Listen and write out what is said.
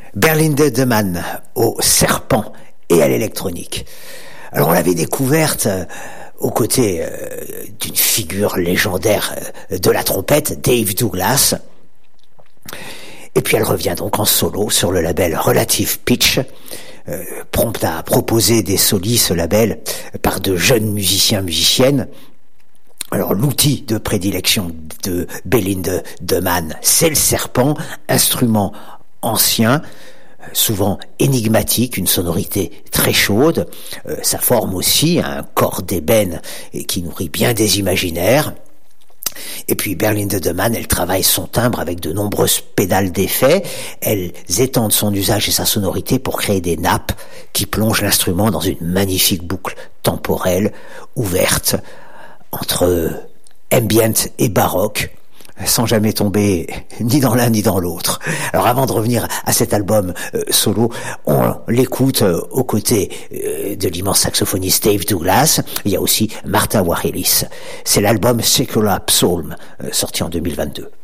Berlinde de Man au serpent et à l'électronique. Alors on l'avait découverte aux côtés d'une figure légendaire de la trompette, Dave Douglas. Et puis elle revient donc en solo sur le label Relative Pitch, prompte à proposer des solis, ce label, par de jeunes musiciennes. Alors l'outil de prédilection de Berlinde de Man, c'est le serpent, instrument ancien, souvent énigmatique, une sonorité très chaude. Ça forme aussi un corps d'ébène qui nourrit bien des imaginaires. Et puis Berlinde de Man, elle travaille son timbre avec de nombreuses pédales d'effet. Elles étendent son usage et sa sonorité pour créer des nappes qui plongent l'instrument dans une magnifique boucle temporelle ouverte entre ambient et baroque, sans jamais tomber ni dans l'un ni dans l'autre. Alors avant de revenir à cet album solo, on l'écoute aux côtés de l'immense saxophoniste Dave Douglas. Il y a aussi Martha Warelis. C'est l'album Secular Psalm, sorti en 2022.